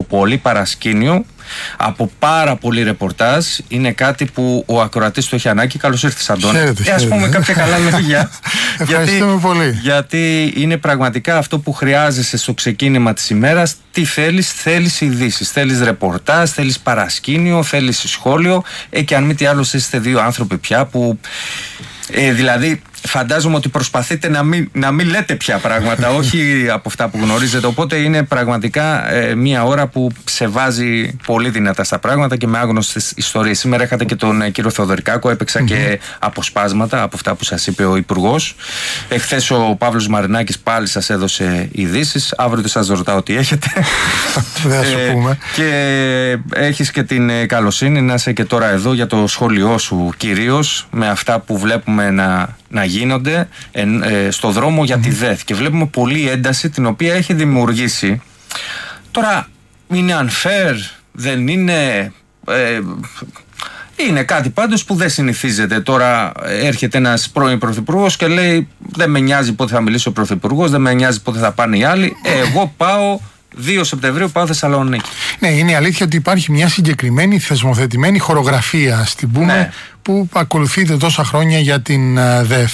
πολύ παρασκήνιο, από πάρα πολύ ρεπορτάζ. Είναι κάτι που ο ακροατής το έχει ανάγκη. Καλώς ήρθες, Αντώνη. Ας πούμε κάποια καλά λόγια. Ευχαριστούμε πολύ. Γιατί είναι πραγματικά αυτό που χρειάζεσαι στο ξεκίνημα της ημέρας. Τι θέλεις? Θέλεις ειδήσεις, θέλεις ρεπορτάζ, θέλεις παρασκήνιο, θέλεις σχόλιο. Και αν μη τι άλλο, είστε δύο άνθρωποι πια που δηλαδή φαντάζομαι ότι προσπαθείτε να μην λέτε πια πράγματα, όχι από αυτά που γνωρίζετε. Οπότε είναι πραγματικά μια ώρα που σε βάζει πολύ δυνατά στα πράγματα και με άγνωστες ιστορίες. Σήμερα είχατε και τον κύριο Θεοδωρικάκο, έπαιξα και αποσπάσματα από αυτά που σας είπε ο Υπουργός. Εχθές ο Παύλος Μαρινάκης πάλι σας έδωσε ειδήσεις. Αύριο δεν σας ρωτάω τι έχετε. Δεν σου πούμε. Και έχεις και την καλοσύνη να είσαι και τώρα εδώ για το σχόλιο σου κυρίως, με αυτά που βλέπουμε να γίνονται στο δρόμο για τη ΔΕΘ, και βλέπουμε πολλή ένταση την οποία έχει δημιουργήσει. Τώρα είναι unfair, δεν είναι, είναι κάτι πάντως που δεν συνηθίζεται. Τώρα έρχεται ένας πρώην πρωθυπουργός και λέει δεν με νοιάζει πότε θα μιλήσει ο πρωθυπουργός, δεν με νοιάζει πότε θα πάνε οι άλλοι, εγώ πάω 2 Σεπτεμβρίου πάω Θεσσαλονίκη. Ναι, είναι η αλήθεια ότι υπάρχει μια συγκεκριμένη θεσμοθετημένη χορογραφία, στην πούμε, ναι, που ακολουθείται τόσα χρόνια για την ΔΕΘ.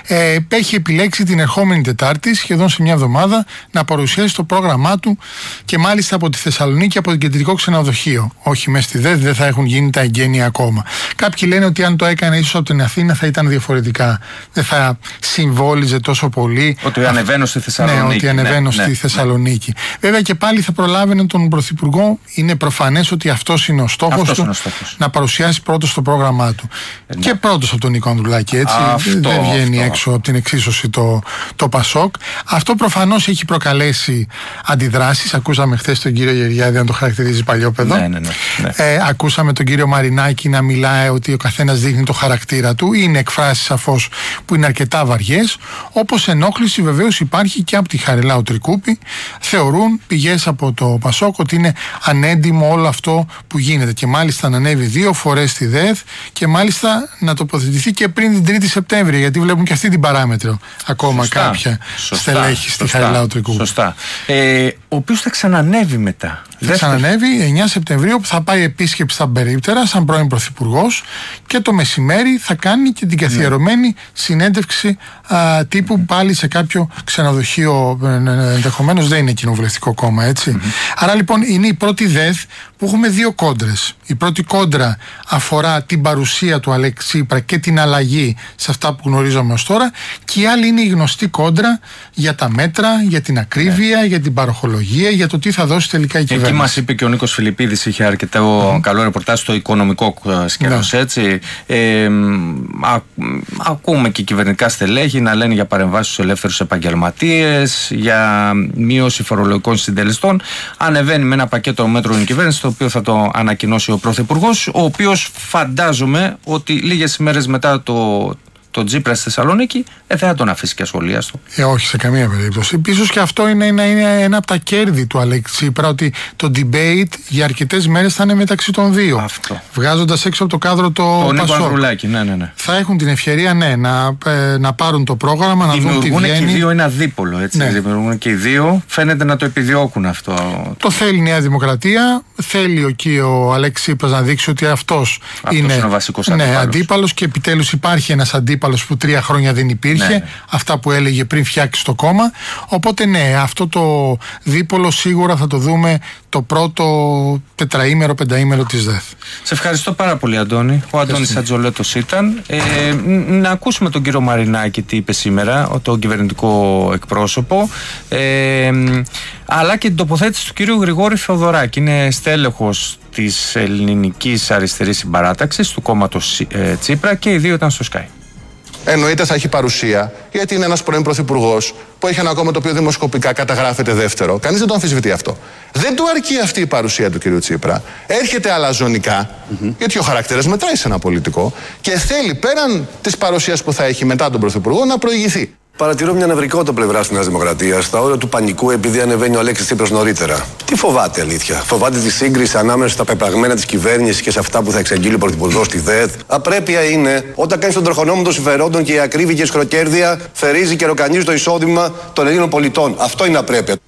Έχει επιλέξει την ερχόμενη Τετάρτη, σχεδόν σε μια εβδομάδα, να παρουσιάσει το πρόγραμμά του, και μάλιστα από τη Θεσσαλονίκη, από το κεντρικό ξενοδοχείο. Όχι μέσα στη ΔΕΘ, δεν θα έχουν γίνει τα εγγένεια ακόμα. Κάποιοι λένε ότι αν το έκανε ίσως από την Αθήνα θα ήταν διαφορετικά. Δεν θα συμβόλιζε τόσο πολύ. Ότι ανεβαίνω στη Θεσσαλονίκη. Ναι, ότι ανεβαίνω στη Θεσσαλονίκη. Βέβαια και πάλι θα προλάβαινε τον Πρωθυπουργό. Είναι προφανές ότι αυτός είναι ο στόχος του. Να παρουσιάσει πρώτος το πρόγραμμά του. Και πρώτος από τον Νίκο Ανδρουλάκη, έτσι. Δεν βγαίνει έξω από την εξίσωση το Πασόκ. Αυτό προφανώς έχει προκαλέσει αντιδράσεις. Ακούσαμε χθες τον κύριο Γεωργιάδη να το χαρακτηρίζει παλιόπαιδο. Ναι. Ακούσαμε τον κύριο Μαρινάκη να μιλάει ότι ο καθένας δείχνει το χαρακτήρα του. Είναι εκφράσεις σαφώς που είναι αρκετά βαριές. Όπως ενόχληση βεβαίως υπάρχει και από τη Χαριλάου Τρικούπη. Θεωρούν πηγές από το Πασόκ ότι είναι ανέντιμο όλο αυτό που γίνεται. Και μάλιστα να ανέβει 2 φορές στη ΔΕΘ, και μάλιστα να τοποθετηθεί και πριν την 3η Σεπτέμβρη, γιατί βλέπουν και αυτή την παράμετρο ακόμα. Σωστά, κάποια στελέχη στη Χαριλάου Τρικούπη. Σωστά. Ο οποίος θα ξανανεύει μετά. Θα ξανανεύει 9 Σεπτεμβρίου, που θα πάει επίσκεψη στα Περίπτερα σαν πρώην πρωθυπουργός, και το μεσημέρι θα κάνει και την καθιερωμένη συνέντευξη τύπου πάλι σε κάποιο ξενοδοχείο. Ενδεχομένως δεν είναι κοινοβουλευτικό κόμμα, έτσι. Άρα λοιπόν είναι η πρώτη ΔΕΘ που έχουμε 2 κόντρες. Η πρώτη κόντρα αφορά την παρουσία του Αλέξη Τσίπρα και την αλλαγή σε αυτά που γνωρίζαμε ως τώρα, και η άλλη είναι η γνωστή κόντρα για τα μέτρα, για την ακρίβεια, για την παροχολογία, για το τι θα δώσει τελικά η κυβέρνηση. Εκεί μας είπε και ο Νίκος Φιλιππίδης, είχε αρκετό καλό ρεπορτάζ στο οικονομικό σκέλος, έτσι. Ακούμε και κυβερνητικά στελέχη να λένε για παρεμβάσεις στους ελεύθερους επαγγελματίες, για μείωση φορολογικών συντελεστών. Ανεβαίνει με ένα πακέτο μέτρων η κυβέρνηση, το οποίο θα το ανακοινώσει ο Πρωθυπουργός, ο οποίος φαντάζομαι ότι λίγες ημέρες μετά το Τσίπρα στη Θεσσαλονίκη δεν θα τον αφήσει και ασχολίαστο. Όχι, σε καμία περίπτωση. Ίσως και αυτό είναι ένα από τα κέρδη του Αλέξη Τσίπρα, ότι το debate για αρκετές μέρες θα είναι μεταξύ των δύο. Αυτό. Βγάζοντας έξω από το κάδρο το Νίκο Ανδρουλάκη, ναι. Θα έχουν την ευκαιρία, να πάρουν το πρόγραμμα, να δουν τι βγαίνει. Δημιουργούν και οι δύο ένα δίπολο, έτσι. Ναι. Δημιουργούν και οι δύο. Φαίνεται να το επιδιώκουν αυτό. Το θέλει η Νέα Δημοκρατία. Θέλει και ο Αλέξη Τσίπρας να δείξει ότι αυτός είναι ο βασικός αντίπαλος. Και επιτέλους υπάρχει ένας αντίπαλος που 3 χρόνια δεν υπήρχε. Ναι. Αυτά που έλεγε πριν φτιάξει το κόμμα. Οπότε αυτό το δίπολο σίγουρα θα το δούμε το πρώτο τετραήμερο, πενταήμερο της ΔΕΘ. Σε ευχαριστώ πάρα πολύ, Αντώνη. Ο Αντώνης Ατζολέτος ήταν. Να ακούσουμε τον κύριο Μαρινάκη τι είπε σήμερα, τον κυβερνητικό εκπρόσωπο, αλλά και την τοποθέτηση του κύριου Γρηγόρη Θεοδωράκη. Είναι στέλεχος της Ελληνικής Αριστερής Συμπαράταξης, του κόμματος Τσίπρα, και οι δύο ήταν στο Sky. Εννοείται θα έχει παρουσία, γιατί είναι ένας πρώην πρωθυπουργός που έχει ένα κόμμα το οποίο δημοσκοπικά καταγράφεται δεύτερο. Κανείς δεν το αμφισβητεί αυτό. Δεν του αρκεί αυτή η παρουσία του κυρίου Τσίπρα. Έρχεται αλαζονικά, γιατί ο χαρακτήρας μετράει σε ένα πολιτικό, και θέλει πέραν της παρουσίας που θα έχει μετά τον πρωθυπουργό να προηγηθεί. Παρατηρώ μια νευρικότητα πλευρά τη Νέα Δημοκρατία, στα όρια του πανικού, επειδή ανεβαίνει ο Αλέξης Τσίπρας νωρίτερα. Τι φοβάται, αλήθεια? Φοβάται τη σύγκριση ανάμεσα στα πεπραγμένα της κυβέρνησης και σε αυτά που θα εξαγγείλει ο πρωθυπουργός στη ΔΕΘ? Απρέπεια είναι όταν κάνει τον τροχονόμο των συμφερόντων και η ακρίβεια και η σκροκέρδεια θερίζει και ροκανίζει το εισόδημα των Ελλήνων πολιτών. Αυτό είναι απρέπεια.